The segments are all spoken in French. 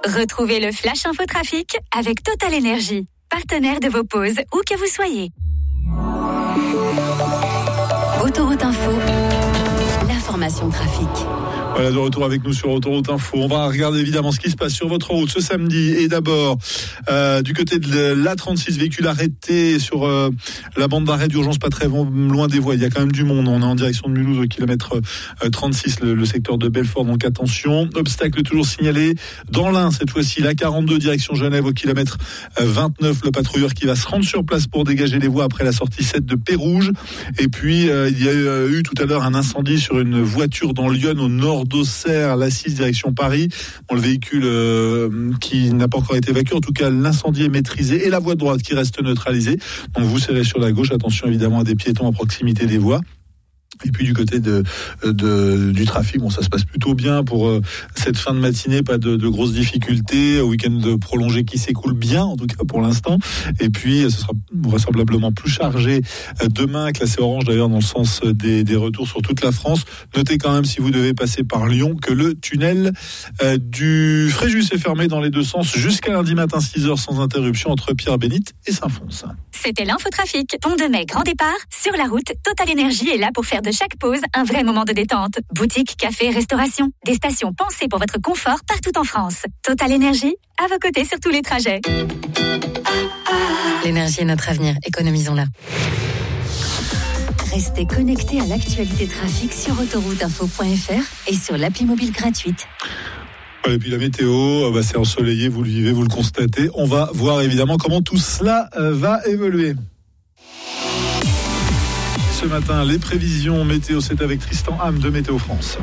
Retrouvez le Flash Info Trafic avec Total Energy, partenaire de vos pauses, où que vous soyez. Autoroute Info, l'information trafic. Voilà, de retour avec nous sur Autoroute Info. On va regarder évidemment ce qui se passe sur votre route ce samedi. Et d'abord, du côté de l'A36, véhicule arrêté sur la bande d'arrêt d'urgence, pas très loin des voies. Il y a quand même du monde. On est en direction de Mulhouse au kilomètre 36, le secteur de Belfort. Donc attention, obstacle toujours signalé dans l'Ain. Cette fois-ci, la 42, direction Genève au kilomètre 29. Le patrouilleur qui va se rendre sur place pour dégager les voies après la sortie 7 de Pérouge. Et puis, il y a eu tout à l'heure un incendie sur une voiture dans Lyon, au nord d'Auxerre, la 6 direction Paris. Bon, le véhicule qui n'a pas encore été évacué, en tout cas l'incendie est maîtrisé et la voie de droite qui reste neutralisée. Donc vous serrez sur la gauche, attention évidemment à des piétons à proximité des voies. Et puis du côté du trafic, bon, ça se passe plutôt bien pour cette fin de matinée, pas de grosses difficultés, au week-end prolongé qui s'écoule bien, en tout cas pour l'instant. Et puis ce sera vraisemblablement plus chargé demain, classé orange d'ailleurs dans le sens des retours sur toute la France. Notez quand même, si vous devez passer par Lyon, que le tunnel du Fréjus est fermé dans les deux sens jusqu'à lundi matin 6h sans interruption entre Pierre-Bénite et Saint-Fons. C'était l'infotrafic. Pont de Mai, grand départ. Sur la route, Total Energy est là pour faire de chaque pause un vrai moment de détente. Boutique, café, restauration. Des stations pensées pour votre confort partout en France. Total Energy, à vos côtés sur tous les trajets. L'énergie est notre avenir. Économisons-la. Restez connectés à l'actualité trafic sur autorouteinfo.fr et sur l'appli mobile gratuite. Et puis la météo, c'est ensoleillé, vous le vivez, vous le constatez. On va voir évidemment comment tout cela va évoluer. Ce matin, les prévisions météo, c'est avec Tristan Ham de Météo France.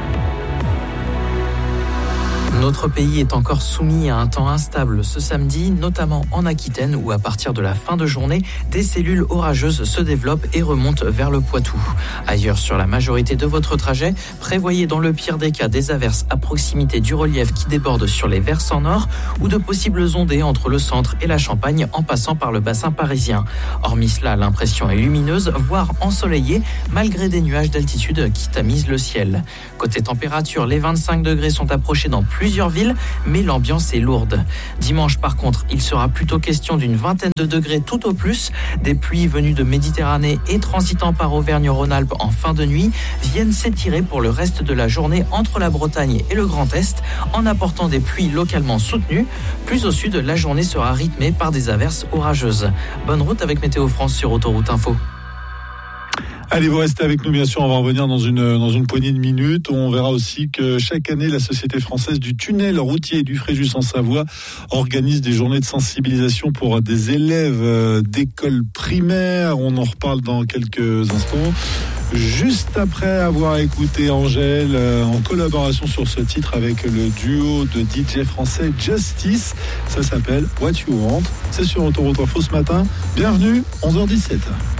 Notre pays est encore soumis à un temps instable ce samedi, notamment en Aquitaine où à partir de la fin de journée, des cellules orageuses se développent et remontent vers le Poitou. Ailleurs, sur la majorité de votre trajet, prévoyez dans le pire des cas des averses à proximité du relief qui déborde sur les versants nord ou de possibles ondées entre le centre et la Champagne en passant par le bassin parisien. Hormis cela, l'impression est lumineuse, voire ensoleillée, malgré des nuages d'altitude qui tamisent le ciel. Côté température, les 25 degrés sont approchés dans plusieurs villes, mais l'ambiance est lourde. Dimanche, par contre, il sera plutôt question d'une vingtaine de degrés tout au plus. Des pluies venues de Méditerranée et transitant par Auvergne-Rhône-Alpes en fin de nuit viennent s'étirer pour le reste de la journée entre la Bretagne et le Grand Est, en apportant des pluies localement soutenues. Plus au sud, la journée sera rythmée par des averses orageuses. Bonne route avec Météo France sur Autoroute Info. Allez, vous restez avec nous, bien sûr, on va revenir dans une poignée de minutes. On verra aussi que chaque année, la Société française du tunnel routier du Fréjus en Savoie organise des journées de sensibilisation pour des élèves d'école primaire. On en reparle dans quelques instants. Juste après avoir écouté Angèle en collaboration sur ce titre avec le duo de DJ français Justice, ça s'appelle What You Want. C'est sur Autoroute Info ce matin. Bienvenue, 11h17.